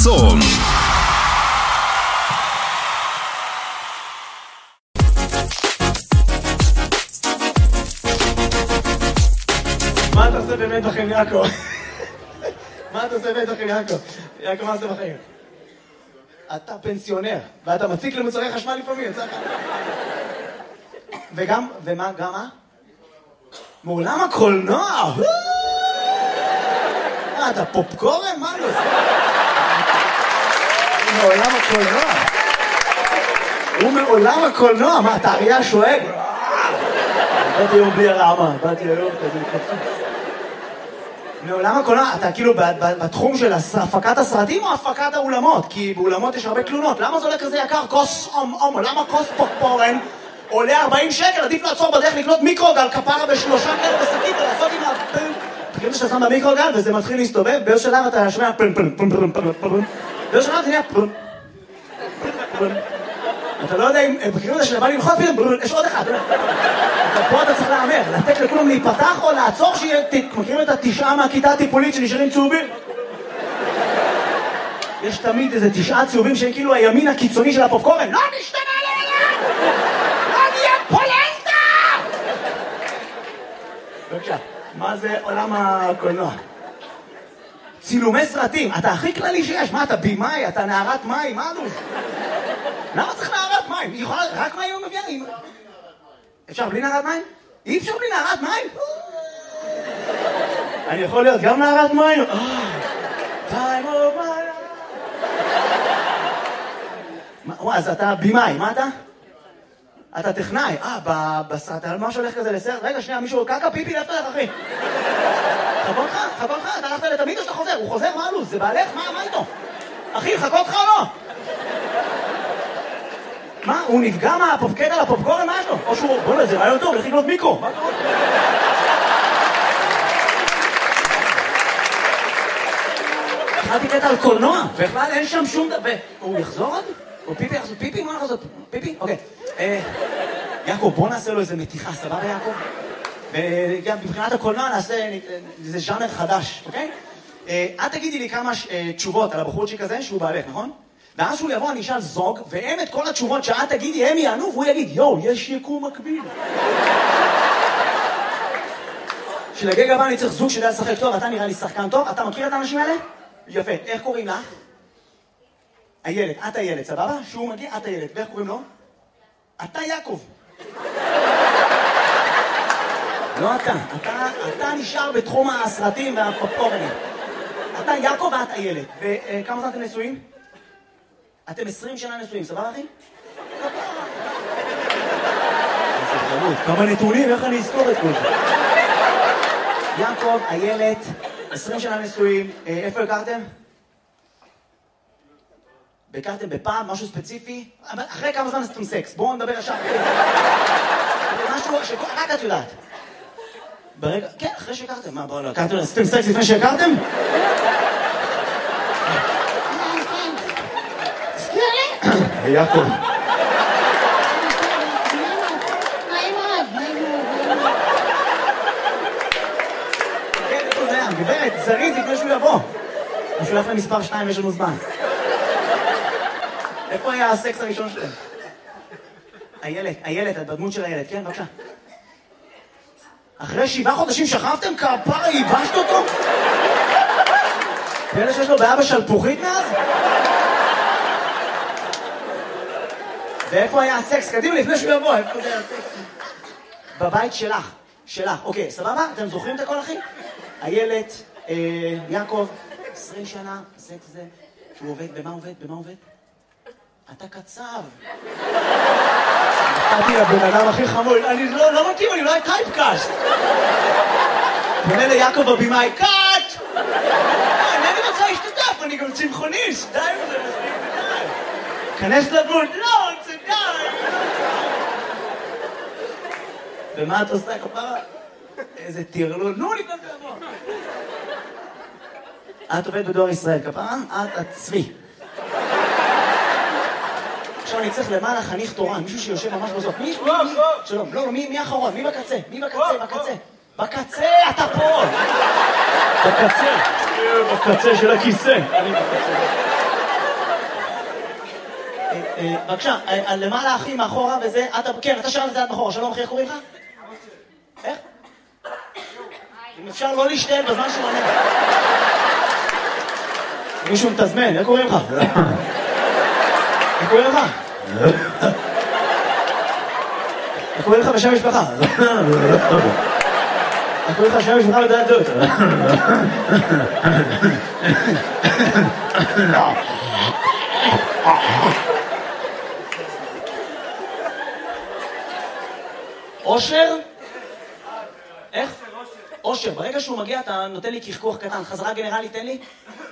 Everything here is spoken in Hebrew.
חסון. מה אתה עושה באמת בחיים, יעקב? מה אתה עושה באמת בחיים, יעקב? יעקב, מה עושה בחיים? אתה פנסיונר, ואתה מציק למוצרי חשמל לפעמים, יצא לך. וגם, ומה, גם מה? מעולם הקולנוע! אתה פופקורן? מה לא? מעולם הקולנוע. הוא מעולם הקולנוע, מה, אתה אריה השואג? באתי היום בלי הרעמה, באתי היום כזה קצוץ. מעולם הקולנוע, אתה כאילו בתחום של הפקת הסרטים או הפקת האולמות? כי באולמות יש הרבה תלונות. למה זה עולה כזה יקר? כוס למה כוס פופקורן עולה 40 שקל? עדיף לעצור בדרך לקנות מיקרוגל כפרה בשלושה כאלה בשקית ולעשות עם הפן. תקראו שאתה שם במיקרוגל וזה מתחיל להסתובב, באיזה שלב אתה שומע פן פן פן פן פן פן. באיזה שלב זה נהיה פן פן. אתה לא יודע אם בקריאות הזה שבא ללחוץ פתאום, יש עוד אחד. פה אתה צריך להאמר, לתת לכולם להיפתח או לעצור שיהיה, מכירים את התשעה מהכיתה הטיפולית שנשארים צהובים? יש תמיד איזה 9 צהובים שהם כאילו הימין הקיצוני של הפופקורן. לא נשתנה לעולם! לא נהיה פולנטה! בבקשה, מה זה עולם הקולנוע? צילומי סרטים, אתה הכי כללי שיש. מה, אתה בימאי, אתה נערת מים, מה אלוף? למה צריך נערת מים? היא יכולה, רק מים הוא מביאה? אפשר בלי נערת מים? אי אפשר בלי נערת מים? אני יכול להיות גם נערת מים? time of my life. אז אתה בימאי, מה אתה? אתה טכנאי. בסרט, מה שהולך כזה לסרט? רגע, שנייה, מישהו קקה פיפי, לאפת לך, אחי. חכו אותך, אתה הלכת לתמיד או שאתה חוזר? הוא חוזר, מה אלוף? זה בעלך? מה איתו? אחי, חכו אותך או לא? מה? הוא נפגע מהפופקט על הפופקורן? מה יש לו? או שהוא... בוא לא, זה רעיון טוב, לך לקנות מיקרו. מה קורה? התחלתי קטע על קולנוע, בכלל אין שם שום דבר. הוא יחזור עוד? או פיפי יחזור? פיפי? מה יחזור? פיפי? אוקיי. יעקב, בוא נעשה לו איזה מתיחה, סבבה יעקב? וגם מבחינת הקולנוע נעשה איזה ז'אנר חדש, אוקיי? את תגידי לי כמה תשובות על הבחורצ'יק הזה שהוא בעלך, נכון? ואז שהוא יבוא, אני אשאל זוג, והם את כל התשובות שאת תגידי, הם יענו, והוא יגיד, יואו, יש יקום מקביל. שלגג הבא אני צריך זוג שידע לשחק טוב, אתה נראה לי שחקן טוב, אתה מכיר את האנשים האלה? יפה, איך קוראים לך? הילד, את הילד, סבבה? שהוא מגיע, את הילד, ואיך קוראים לו? אתה יעקב. לא אתה נשאר בתחום הסרטים והפופקורנים. אתה יעקב ואת הילד. וכמה זמן אתם נשואים? אתם 20 שנה נשואים, סבבה אחי? כמה נתונים, איך אני אזכור את כל זה? יעקב, הילד, 20 שנה נשואים, איפה הכרתם? הכרתם בפעם, משהו ספציפי? אחרי כמה זמן עשיתם סקס? בואו נדבר ישר. משהו שרק את יודעת. ברגע, כן, אחרי שהכרתם. מה, בואו לא, הכרתם, עשיתם סקס לפני שהכרתם? יעקב. כן, איפה זה היה? גברת, זריז לפני שהוא יבוא. הוא שולח למספר 2, יש לנו זמן. איפה היה הסקס הראשון שלהם? הילד, הדמות של הילד, כן, בבקשה. אחרי 7 חודשים שכבתם? כפרה, ייבשת אותו? ואלה שיש לו בעיה בשלפוחית מאז? ואיפה היה הסקס? קדימה, לפני שהוא יבוא, איפה זה היה הסקס? בבית שלך, אוקיי, סבבה? אתם זוכרים את הכל, אחי? הילד, יעקב, 20 שנה, סקס זה, שהוא עובד, במה עובד? אתה קצב. נתתי לבן אדם הכי חמוד, אני לא מתאים, אני לא היה טייפקאסט. פונה ליעקב הבימאי, קאט! אני רוצה להשתתף, אני גם צמחוניסט, די וזה מספיק ודי. כנס לדמות, לא, זה די. ומה את עושה כפרה? איזה תירלול, נו לפני תבוא. את עובדת בדואר ישראל, כפרה? את הצבי. עכשיו אני צריך למעלה חניך תורן, מישהו שיושב ממש בסוף. שלום, לא, מי האחרון? מי בקצה? בקצה, אתה פה! בקצה של הכיסא. אני בקצה. בבקשה, למעלה אחי, מאחורה וזה, כן, אתה שאלת את זה עד מאחורה, שלום אחי, איך קוראים לך? איך? אם אפשר לא להשתעל בזמן שהוא עונה. מישהו מתזמן, איך קוראים לך? איך קוראים לך? איך קוראים לך בשם משפחה? איך קוראים לך שם משפחה ודעת זאת? אושר? איך? אושר. ברגע שהוא מגיע אתה נותן לי כחכוח קטן. חזרה גנרלי תן לי.